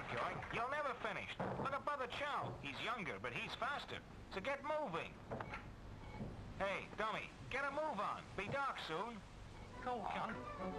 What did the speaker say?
joint. You'll never finish. Look at Brother Chow. He's younger, but he's faster. So get moving. Hey, dummy, get a move on. Be dark soon. Go on.